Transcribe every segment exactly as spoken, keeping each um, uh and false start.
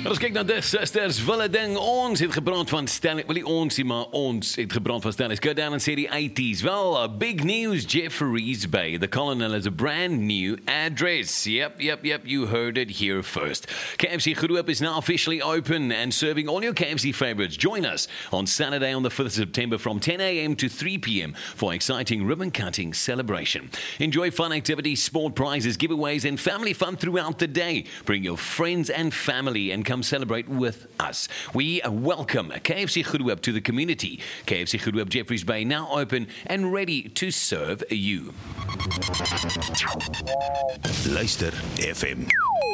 Ons kyk na die sisters wille ding. Ons het gebrand van Stanley. Wel nie ons nie, maar ons het gebrand van Stanley. Go down and say the eighties. Well, uh, big news. Jeffreys Bay. The Colonel has a brand new address. Yep, yep, yep. You heard it here first. K F C Groep is now officially open and serving all your K F C favorites. Join us on Saturday on the fifth of September from ten a.m. to three p.m. for exciting ribbon cutting celebration. Enjoy fun activities, sport prizes, giveaways, and family fun throughout the day. Bring your friends and family and come celebrate with us. We welcome K F C Groep to the community. K F C Groep Jeffreys Bay now open and ready to serve you. Luister F M.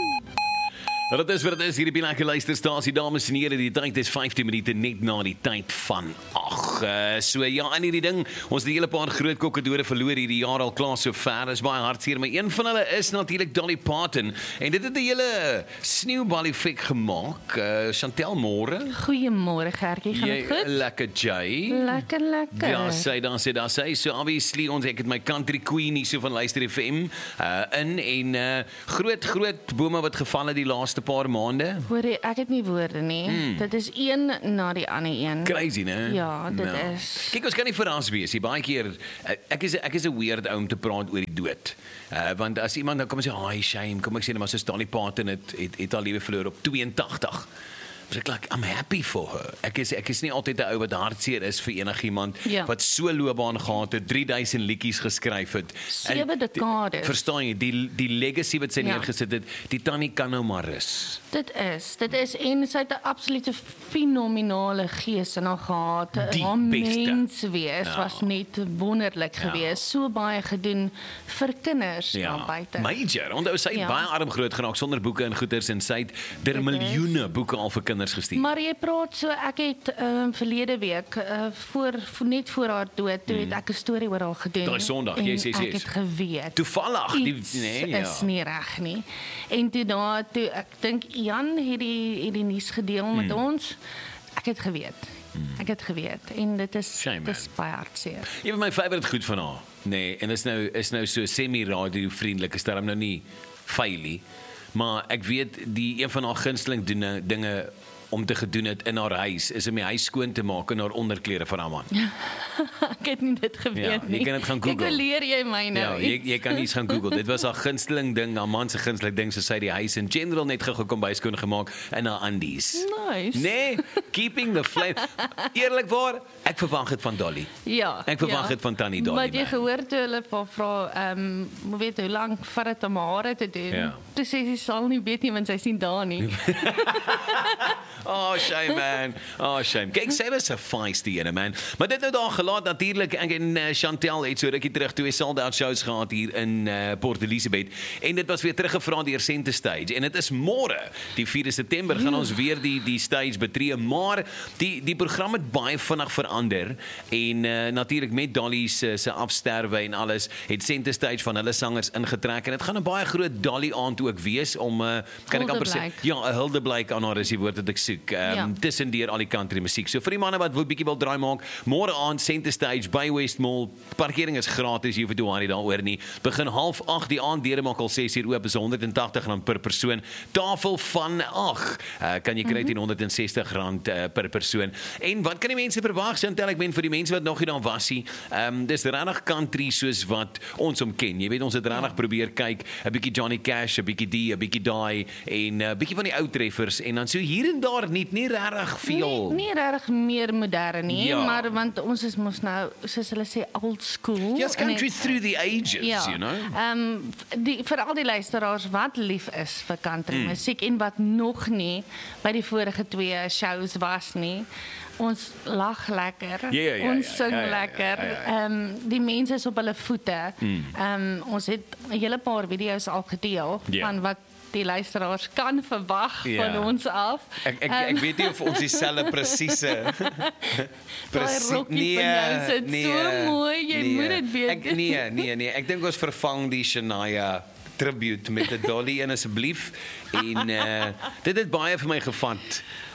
Dit is wat dit is, hierdie bielike luisterstasie, dames en here, die tyd is vyftien minute net na die tyd van ag, uh, so ja, in hierdie ding, ons het 'n hele paar groot kokkedore verloor hierdie jaar al klaar so ver, is baie hartseer, maar een van hulle is natuurlik Dolly Parton, en dit het 'n hele sneeubal effek gemaak. uh, Chantel, môre? Goeiemôre Gertjie, gaan dit goed? Lekker Jay. Lekker, lekker. Ja, sê dan sê dan sê, so obviously, ons, ek het my country queen hier so van Luister F M uh, in, en uh, groot, groot bome wat geval het die laaste paar maande. Hoor jy, ek het nie woorde nie. Hmm. Dit is een na die ander een. Crazy, né? Ja, dit nou. is. Kyk, ons kan nie verras wees nie. Baie keer, ek is ek is 'n weird ou om te praat oor die dood. Uh, want as iemand dan kom en sê, "Hi, shame," kom ek sê, "Maar so Dolly Parton het het, het haar lewe verloor op twee en tagtig." So ek like, I'm happy for her. Ek is ek is nie altyd 'n ou wat hartseer is vir enigiemand ja. wat so loopbaan gehad het, drie duisend liedjies geskryf het. Sewe dekades. Verstaan jy, die die legacy wat sy ja. neergesit het, die tannie kan nou maar rus. Dit is, dit is, en sy het 'n absolute fenominale gees in haar gehad. Haar mens wees ja. was net wonderlik ja. geweest. So baie gedoen vir kinders ja. daar buite. Major, onthou sy het ja. baie arm groot geraak sonder boeke en goeders en sy het der miljoene boeke al vir kinders gestuur. Maar jy praat so, ek het um, verlede week, uh, voor, voor, net voor haar dood, toe mm. het ek 'n storie oor haar gedoen. Daai Sondag, yes, yes, yes. Ek het geweet. Toevallig, iets die, nee, ja. is nie reg nie. En toe daar, toe, ek dink Jan het die, het die nuus gedeel mm. met ons, ek het geweet. Mm. Ek het geweet. En dit is, Shame, dit is baie hartseer. Een van my favourite goed van haar, nee, en is nou, is nou so semi-radio vriendelik, is daarom nou nie veilig, maar ek weet, die een van haar gunsteling dinge, dinge om te gedoen het in haar huis, is om die huis skoon te maak en haar onderklere van haar man. Ek het nie dit geweet ja, nie. Jy kan dit gaan Google. Ek leer jy my nou ja, jy, jy kan iets gaan Google. Dit was haar gunsteling ding, haar man se gunsteling ding, so sy die huis in general net gou gekom by skoon gemaak in haar undies. Nice. Nee, keeping the flame. Eerlikwaar, ek verwag dit van Dolly. Ja. Ek verwag ja. dit van Tannie Dolly. Maar jy gehoor toe hulle vra, ehm, um, weet hoe lank vat dit om haar hare te doen? Ja. Toe sê sy sal nie weet nie want sy sien daar nie. Oh, shame man. Oh, shame. Kijk, sy was 'n feisty ene man. Maar dit nou daar gelaat natuurlik, ek en uh, Chantel het so rukkie terug twee sold-out shows gehad hier in uh, Port Elizabeth en dit was weer teruggevra deur Center Stage en dit is môre, die vierde September gaan ons weer die die stage betree, maar die die program het baie vinnig verander en uh, natuurlik met Dolly se se afsterwe en alles het Center Stage van hulle sangers ingetrek en dit gaan 'n baie groot Dolly aand ook wees om uh, kan ek amper sê ja, 'n huldeblyk aan haar is die woord wat ek soek. Um, ja. Tussen deur al die country musiek. So vir die manne wat 'n bietjie wil draai maak, môre aand Center Stage by West Mall. Parkering is gratis, jy hoef te worry daaroor nie. Begin half agt die aand, deure maak al ses uur oop, is honderd en tagtig rand per persoon. Tafel van ag, uh, kan jy kry teen honderd en sestig rand uh, per persoon. En wat kan die mense verwag? Chantel, ek ben vir die mense wat nog nie daar was nie. Ehm um, dis regtig country soos wat ons hom ken. Jy weet ons het regtig probeer kyk, 'n bietjie Johnny Cash, 'n bietjie die, 'n bietjie daai en 'n uh, bietjie van die ou treffers en dan so hier en daar nie nie regtig veel. Nie, nie regtig meer modern nie, ja. maar want ons is mos nou, soos hulle sê, old school. Yes, country het, through the ages, ja, you know. Ehm um, die vir al die luisteraars wat lief is vir country mm. musiek en wat nog nie by die vorige twee shows was nie. Ons lag lekker, ja, ja, ja, ons ja, sing ja, ja, lekker, ja, ja, ja. Um, die mense is op hulle voete. Mm. Um, ons het 'n hele paar video's al gedeel yeah. van wat die luisteraars kan verwag ja. van ons af. Ek ek, ek weet nie of ons dieselfde presiese presies nee, sit nee, so mooi, jy nee, moet dit weet. Ek nee, nee, nee, ek dink ons vervang die Shania tribute met 'n Dolly en asseblief en uh, dit het baie vir my gevat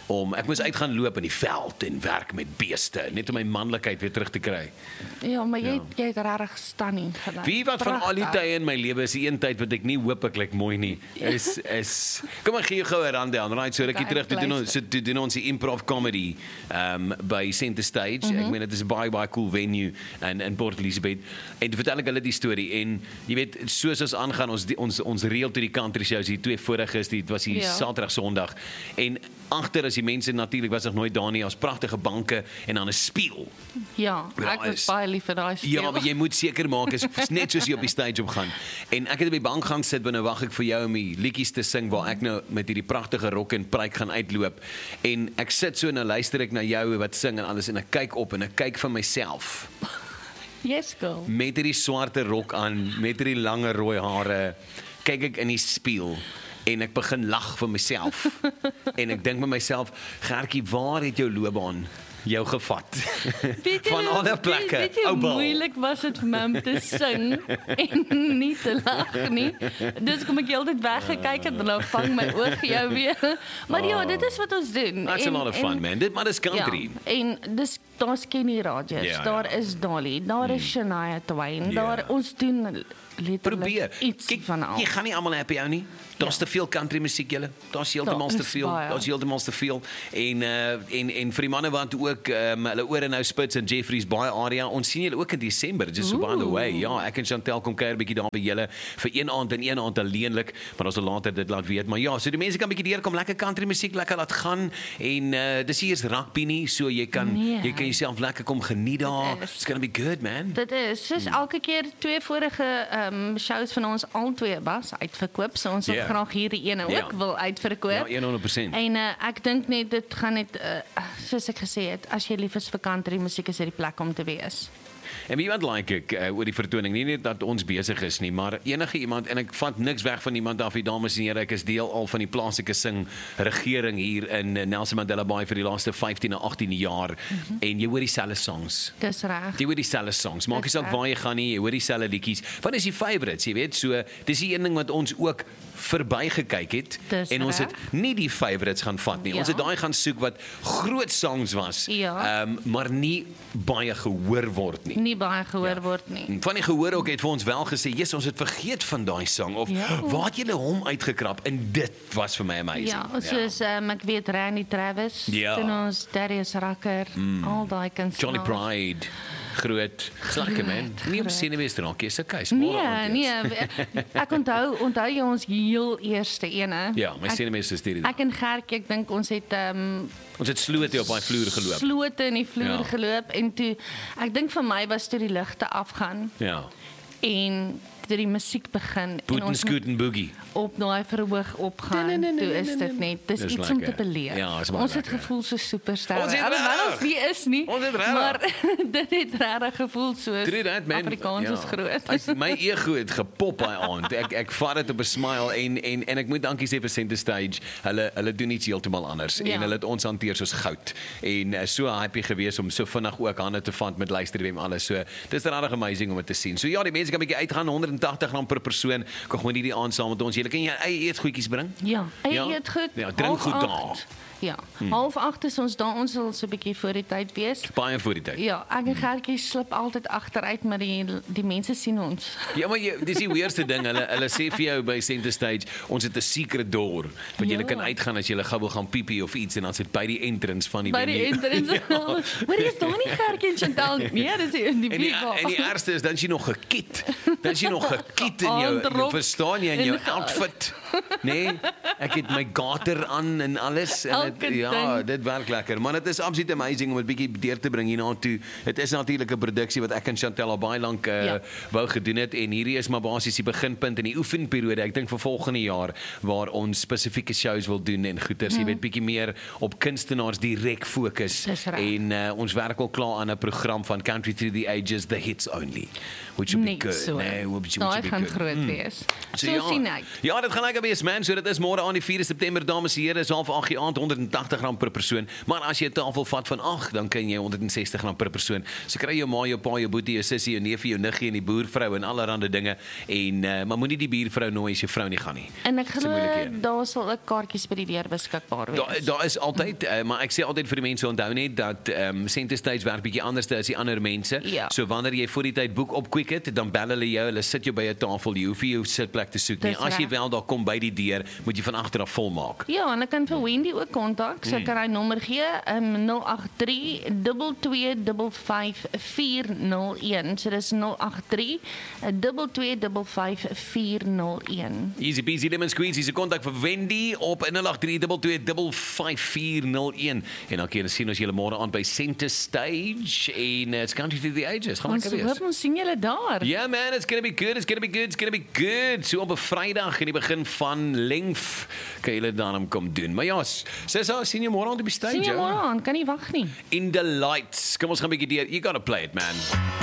om ek moes uitgaan loop in die veld en werk met beeste net om my manlikheid weer terug te kry. Ja, maar jy Ja. jy het regtig stunning gedaan. Wie wat van al die Pragtig. tye in my lewe is die een tyd wat ek nie hoop ek lyk mooi nie. Is is kom ek gee jou gou 'n rundown, right? So rukkie terug toe doen ons so toe doen ons die improv comedy um by Center Stage. Mm -hmm. Ek meen dit is 'n baie baie cool venue in in Port Elizabeth. En toe vertel ek hulle die storie en jy weet soos ons aangaan ons die, ons ons reël toe die country shows, die twee vorige is, dit was hier Ja. Saterdag Sondag en agter as die mense natuurlik was nog nooit daar nie, ons pragtige banke en dan 'n spieël. Ja, Ja, ek was is- baie lief vir daai speel. Ja, maar jy moet seker maak is net soos jy op die stage opgaan. En ek het op die bank gaan sit binne wag ek vir jou om die liedjies te sing waar ek nou met hierdie pragtige rok en pruik gaan uitloop. En ek sit so en dan luister ek na jou wat sing en alles en ek kyk op en ek kyk vir myself Yes, girl. met hierdie swarte rok aan, met hierdie lange rooi hare. Kyk ek in die spieël en ek begin lag vir myself. En ek dink by myself, Gertjie, waar het jou loopbaan jou gevat? Weet jy Van nou- alle plekke. Weet, weet jy Ou hoe bal. moeilik was dit vir my om te sing en nie te lag nie. Dis kom ek heeltyd weggekyk het en dan vang my oog jou weer. Maar ja, dit is wat ons doen. That's a En- lot of en- fun, man. Dit maar dis country. Ja, en dis daar's Kenny Rogers, Ja, ja. daar is Dolly, daar is Shania Twain, Ja. daar ons doen letterlik Probeer. iets Kyk, van al. jy gaan nie almal happy hou nie. Daar's te veel country musiek julle. Daar's heeltemal Daar te is veel. baie. Daar's heeltemal te veel. En uh en en vir die manne wat ook um, hulle ore nou spits in Jeffreys Bay area. Ons sien julle ook in Desember. Just so by the way. Ja, ek en Chantel kom kuier 'n bietjie daar by julle vir een aand en een aand alleenlik, maar ons sal later dit laat weet. Maar ja, so die mense kan bietjie deurkom, lekker country musiek, lekker laat gaan en uh dis hier is rugby nie, so jy kan Nee. jy kan jouself lekker kom geniet daar. Dit is. It's going to be good, man. Dit is soos elke keer twee vorige um, shows van ons al twee was uitverkoop. So ons wil Ja. graag hierdie ene Ja. ook wil uitverkoop. Ja, honderd persent. En uh, ek dink net dit gaan net uh, soos ek gesê het, as jy lief is vir country musiek is dit die plek om te wees. En wie wat like ek uh, oor die vertoning, nie net dat ons besig is nie, maar enige iemand en ek vat niks weg van iemand af, die dames en here, ek is deel al van die plaaslike sing regering hier in uh, Nelson Mandela Bay vir die laaste vyftien en agttien jaar mm-hmm. en jy hoor dieselfde songs. Dis reg. Jy hoor dieselfde songs. Maak nie Dis saak reg. waar jy gaan nie, jy hoor dieselfde liedjies. Wat is die favorites, jy weet? So dis die een ding wat ons ook verbygekyk het Dis en ons het reg. nie die favorites gaan vat nie. Ja. Ons het daai gaan soek wat groot songs was, Ja. um, maar nie baie gehoor word nie. Nie baie gehoor word nie. Van die gehoor ook het vir ons wel gesê, "Jesus, ons het vergeet van daai sang," of Ja. "Waar het julle hom uitgekrap?" En dit was vir my amazing. Ja, soos um, ek weet Randy Travis, Ja. en ons Darius Rucker, mm. al daai kunstenaars. Johnny Pride, groot, slakke man. Nie op groot. senuwees draak, jy's okay. Nee, nee, ek onthou, onthou jy ons heel eerste ene? Ja, my Ek- senuwees is hierdie. Ek en Gertjie, ek dink ons het um, Ons het slote op daai vloer geloop. slote in die vloer Ja. geloop en toe ek dink vir my was toe die ligte afgaan Ja. en toe die musiek begin Boot en en ons scoot en boogie. op daai verhoog opgaan. Nee, nee, nee, Toe nee, is nee, dit nee. net dis Dis iets om te lekker. beleef. Ja, is baie Ons het lekker. gevoel so supersterre. Ons het Alhoewel reg. ons nie is nie. Ons het reg. Maar dit het regtig gevoel soos True that, man. Afrikaans is groot. As my ego het gepop daai aand. Ek ek vat dit op 'n smile en en en ek moet dankie sê vir Center Stage. Hulle hulle doen iets heeltemal anders Ja. en hulle het ons hanteer soos goud. En uh, so happy gewees om so vinnig ook hande te vat met luisterwem alles. So dis regtig amazing om dit te sien. So ja, die mense kan 'n bietjie uitgaan, honderd en tagtig rand per persoon. Kom gewoon nie die aand saam met ons. Julle kan jy eie eetgoedjies bring? Ja, hy Ja? eet goed. Ja, drink half goed acht. daar. Ja, hmm. half agt is ons daar, ons sal so 'n bietjie voor die tyd wees. Baie voor die tyd. Ja, ek en Gertjie slip altyd agteruit, maar die die mense sien ons. Ja, maar jy, dis die weirdste ding. Hulle hulle sê vir jou by Center Stage, ons het 'n secret door wat jy Ja. kan uitgaan as jy gou wil gaan piepie of iets en dan sit by die entrance van die By die venue. entrance. Hoor jy is daar nie Gertjie en Chantal nie? Nee, dis in die En die, bierbar. en die ergste is dan is jy nog gekiet. Dan is jy nog gekiet in jou, Aandrop jou verstaan jy in jou en ge- outfit. Nee, ek het my gater aan en alles en Elke dit ja, ding. dit werk lekker. Maar dit is absoluut amazing om 'n bietjie deur te bring hierna toe. Dit is natuurlik 'n produksie wat ek en Chantel al baie lank uh, Ja. wou gedoen het en hierdie is maar basies die beginpunt in die oefenperiode. Ek dink vir volgende jaar waar ons spesifieke shows wil doen en goeters, mm. jy weet bietjie meer op kunstenaars direk fokus. Dis reg. En uh, ons werk al klaar aan 'n program van Country Through the Ages, The Hits Only. Which will be Net good. so. Nee, which, which Daai will be gaan good. groot wees. So ja. sien uit. Ja, dit gaan lekker wees man. So dit is môre aan die vierde September dames en here, is half agt die aand honderd honderd en tagtig rand per persoon, maar as jy 'n tafel vat van agt, dan kan jy honderd en sestig rand per persoon. So kry jou ma, jou pa, jou boetie, jou sussie, jou neef, jou niggie en die boervrou en allerlei dinge en uh, maar moenie die buurvrou nooi as jou vrou nie gaan nie. En ek glo daar sal ook kaartjies by die deur beskikbaar wees. Daar daar is altyd, uh, maar ek sê altyd vir die mense onthou net dat ehm um, Center Stage werk bietjie anders as die ander mense. Ja. So wanneer jy voor die tyd boek op Quicket, dan bel hulle jou, hulle sit jou by 'n tafel, jy hoef nie jou sitplek te soek nie. Dis As jy reg. wel daar kom by die deur, moet jy van agter af volmaak. Ja, en ek kan vir Wendy ook kontak. So kan hy nommer gee, um, nul agt drie twee twee vyf vyf vier nul een. So dis nul agt drie twee twee vyf vyf vier nul een. Easy peasy lemon squeezy, se kontak vir Wendy op nul agt drie twee twee vyf vier nul een. En dan kan jy sien as jy môre aan by Center Stage en uh, it's Country Through the Ages. Gaan Ons lekker wees. hoop ons sien julle daar. Yeah man, it's gonna be good, it's gonna be good, it's gonna be good. So op 'n Vrydag in die begin van Length kan julle dan kom doen. Maar ja, Sessa, sien jy môre aan op die stage. Sien jy môre aan, kan nie wag nie. In the lights. Kom ons gaan 'n bietjie deur. You gotta play it, man.